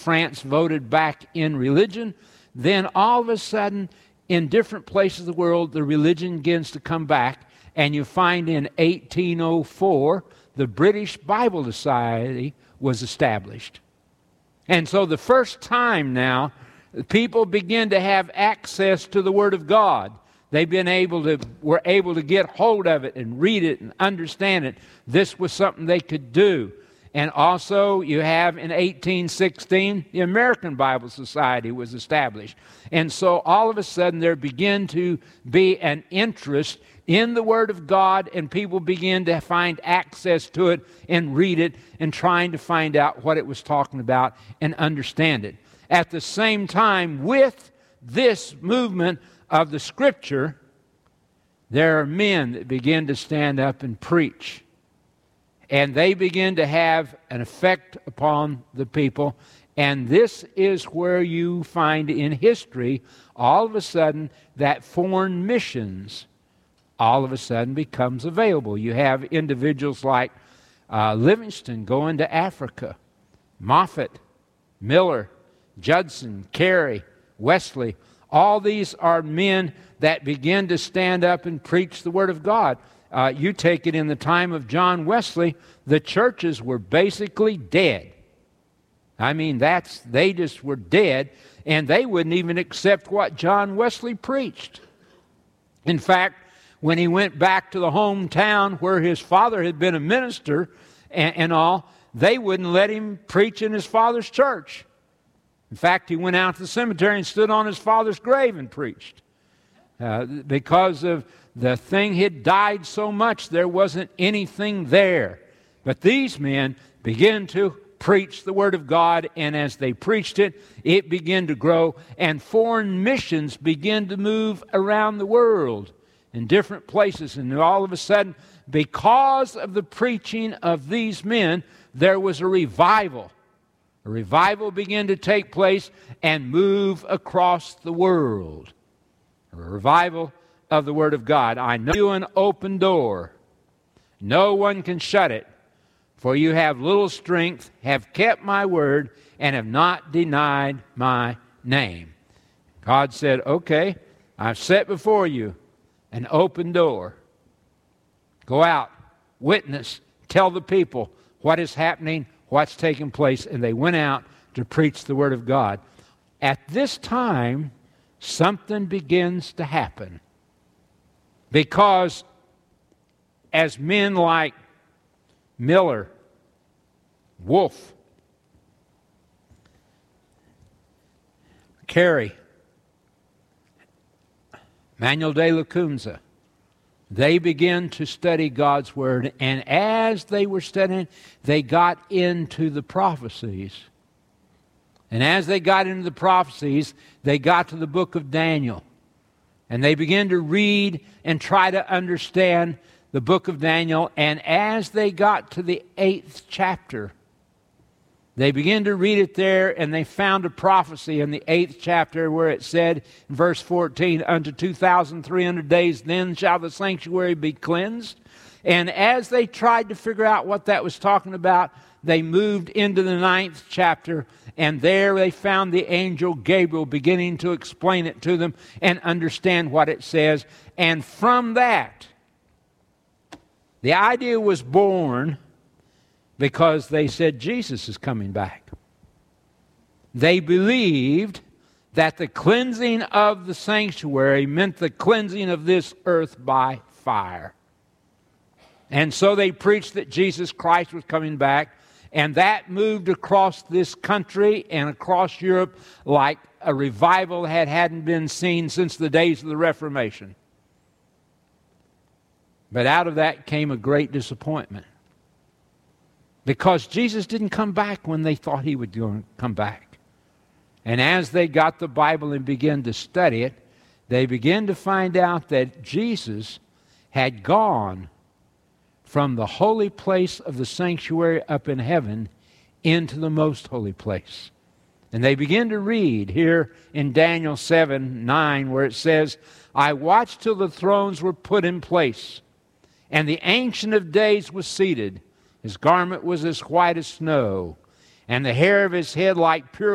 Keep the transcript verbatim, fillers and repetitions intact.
France voted back in religion, then all of a sudden, in different places of the world, the religion begins to come back, and you find in eighteen oh four, the British Bible Society was established. And so the first time now, people begin to have access to the Word of God. They've been able to, were able to get hold of it and read it and understand it. This was something they could do. And also you have in eighteen sixteen, the American Bible Society was established. And so all of a sudden there began to be an interest in the Word of God, and people begin to find access to it and read it and trying to find out what it was talking about and understand it. At the same time, with this movement of the Scripture, there are men that begin to stand up and preach. And they begin to have an effect upon the people. And this is where you find in history, all of a sudden, that foreign missions all of a sudden becomes available. You have individuals like uh, Livingston going to Africa, Moffat, Miller, Judson, Carey, Wesley. All these are men that begin to stand up and preach the Word of God. Uh, you take it in the time of John Wesley, the churches were basically dead. I mean, that's they just were dead, and they wouldn't even accept what John Wesley preached. In fact, when he went back to the hometown where his father had been a minister and, and all, they wouldn't let him preach in his father's church. In fact, he went out to the cemetery and stood on his father's grave and preached. Uh, because of the thing had died so much, there wasn't anything there. But these men began to preach the Word of God, and as they preached it, it began to grow, and foreign missions began to move around the world in different places. And all of a sudden, because of the preaching of these men, there was a revival. A revival began to take place and move across the world. A revival of the Word of God. I know you an open door. No one can shut it. For you have little strength, have kept my word, and have not denied my name. God said, okay, I've set before you an open door. Go out, witness, tell the people what is happening, what's taking place. And they went out to preach the Word of God. At this time, something begins to happen. Because as men like Miller, Wolfe, Carey, Manuel de la Cunza, they began to study God's Word, and as they were studying, they got into the prophecies. And as they got into the prophecies, they got to the book of Daniel. And they began to read and try to understand the book of Daniel. And as they got to the eighth chapter, they began to read it there, and they found a prophecy in the eighth chapter where it said in verse fourteen, unto two thousand three hundred days, then shall the sanctuary be cleansed. And as they tried to figure out what that was talking about, they moved into the ninth chapter, and there they found the angel Gabriel beginning to explain it to them and understand what it says. And from that, the idea was born because they said Jesus is coming back. They believed that the cleansing of the sanctuary meant the cleansing of this earth by fire. And so they preached that Jesus Christ was coming back, and that moved across this country and across Europe like a revival that hadn't been seen since the days of the Reformation. But out of that came a great disappointment. Because Jesus didn't come back when they thought he would come back. And as they got the Bible and began to study it, they began to find out that Jesus had gone from the holy place of the sanctuary up in heaven into the most holy place. And they begin to read here in Daniel seven nine, where it says, I watched till the thrones were put in place, and the Ancient of Days was seated. His garment was as white as snow, and the hair of his head like pure